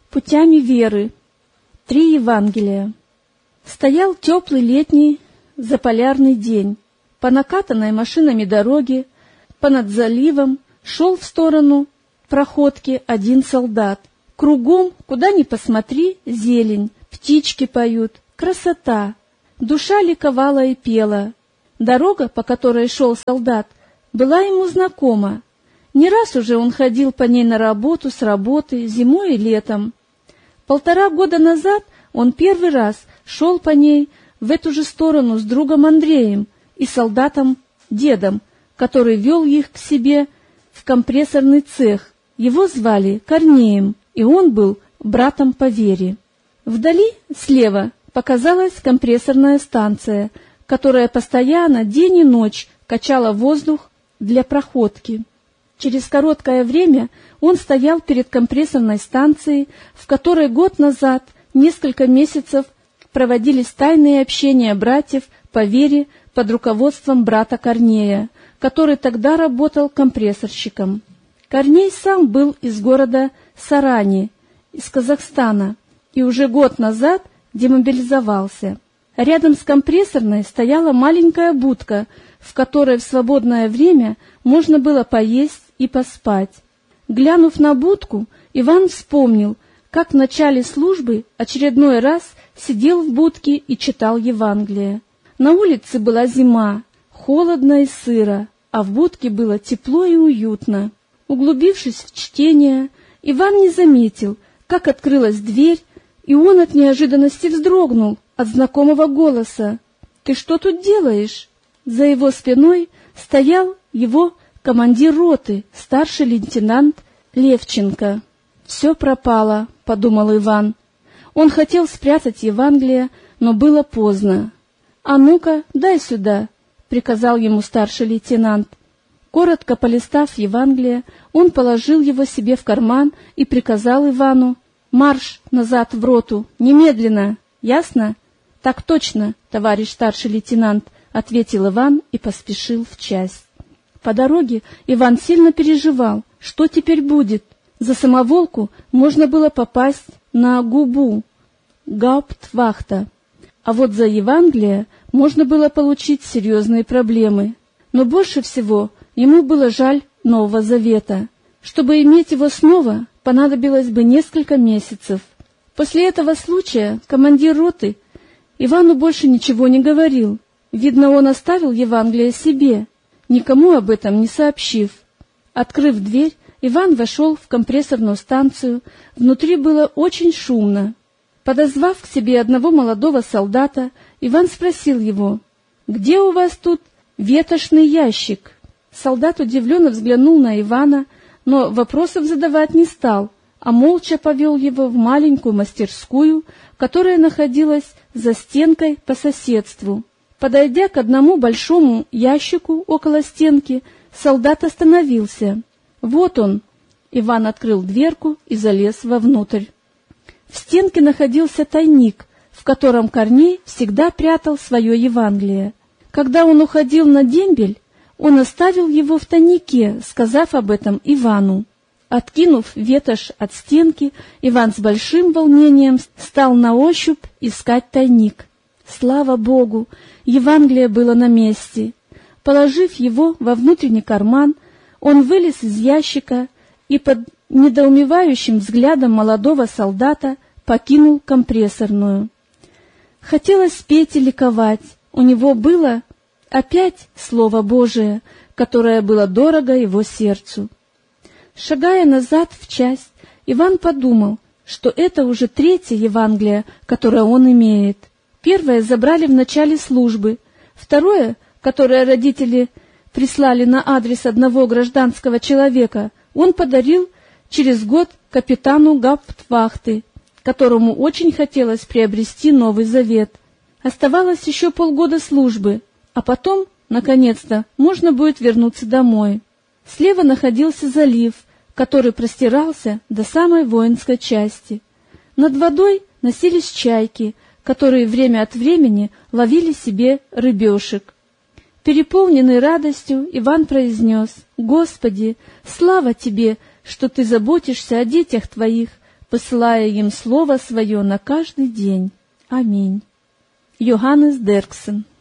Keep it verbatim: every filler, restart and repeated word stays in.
Путями веры. Три Евангелия. Стоял теплый летний заполярный день. По накатанной машинами дороге, понад заливом, шел в сторону проходки один солдат. Кругом, куда ни посмотри, зелень, птички поют, красота. Душа ликовала и пела. Дорога, по которой шел солдат, была ему знакома. Не раз уже он ходил по ней на работу, с работы, зимой и летом. Полтора года назад он первый раз шел по ней в эту же сторону с другом Андреем и солдатом-дедом, который вел их к себе в компрессорный цех. Его звали Корнеем, и он был братом по вере. Вдали, слева, показалась компрессорная станция, которая постоянно день и ночь качала воздух для проходки. Через короткое время он стоял перед компрессорной станцией, в которой год назад, несколько месяцев, проводились тайные общения братьев по вере под руководством брата Корнея, который тогда работал компрессорщиком. Корней сам был из города Сарани, из Казахстана, и уже год назад демобилизовался. Рядом с компрессорной стояла маленькая будка, в которой в свободное время можно было поесть и поспать. Глянув на будку, Иван вспомнил, как в начале службы очередной раз сидел в будке и читал Евангелие. На улице была зима, холодно и сыро, а в будке было тепло и уютно. Углубившись в чтение, Иван не заметил, как открылась дверь, и он от неожиданности вздрогнул от знакомого голоса. «Ты что тут делаешь?» За его спиной стоял его командир роты, старший лейтенант Левченко. «Все пропало», — подумал Иван. Он хотел спрятать Евангелие, но было поздно. «А ну-ка, дай сюда», — приказал ему старший лейтенант. Коротко полистав Евангелие, он положил его себе в карман и приказал Ивану: «Марш назад в роту, немедленно, ясно?» «Так точно, товарищ старший лейтенант», — ответил Иван и поспешил в часть. По дороге Иван сильно переживал, что теперь будет. За самоволку можно было попасть на губу, гауптвахта, а вот за Евангелие можно было получить серьезные проблемы. Но больше всего ему было жаль Нового Завета. Чтобы иметь его снова, понадобилось бы несколько месяцев. После этого случая командир роты Ивану больше ничего не говорил. Видно, он оставил Евангелие себе, никому об этом не сообщив. Открыв дверь, Иван вошел в компрессорную станцию. Внутри было очень шумно. Подозвав к себе одного молодого солдата, Иван спросил его: «Где у вас тут ветошный ящик?» Солдат удивленно взглянул на Ивана, но вопросов задавать не стал, а молча повел его в маленькую мастерскую, которая находилась за стенкой по соседству. Подойдя к одному большому ящику около стенки, солдат остановился. «Вот он!» Иван открыл дверку и залез вовнутрь. В стенке находился тайник, в котором Корней всегда прятал свое Евангелие. Когда он уходил на дембель, он оставил его в тайнике, сказав об этом Ивану. Откинув ветошь от стенки, Иван с большим волнением стал на ощупь искать тайник. Слава Богу, Евангелие было на месте. Положив его во внутренний карман, он вылез из ящика и под недоумевающим взглядом молодого солдата покинул компрессорную. Хотелось петь и ликовать. У него было опять Слово Божие, которое было дорого его сердцу. Шагая назад в часть, Иван подумал, что это уже третье Евангелие, которое он имеет. Первое забрали в начале службы, второе, которое родители прислали на адрес одного гражданского человека, он подарил через год капитану гауптвахты, которому очень хотелось приобрести Новый Завет. Оставалось еще полгода службы, а потом, наконец-то, можно будет вернуться домой. Слева находился залив, который простирался до самой воинской части. Над водой носились чайки, которые время от времени ловили себе рыбешек. Переполненный радостью, Иван произнес: «Господи, слава Тебе, что Ты заботишься о детях Твоих, посылая им Слово Свое на каждый день. Аминь. Йоханнес Дерксен.